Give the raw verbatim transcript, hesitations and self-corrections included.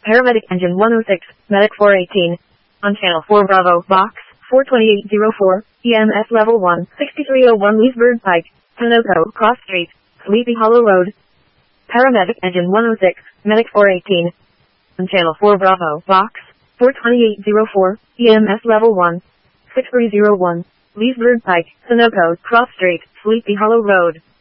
Paramedic Engine one oh six, Medic four eighteen. On Channel four Bravo, Box four twenty-eight oh four, E M S Level one, sixty-three oh one Leesburg Pike, Sunoco, Cross Street, Sleepy Hollow Road. Paramedic Engine one oh six, Medic four eighteen. On Channel four Bravo, Box four twenty-eight oh four, E M S Level one, sixty-three oh one, Leesburg Pike, Sunoco, Cross Street, Sleepy Hollow Road.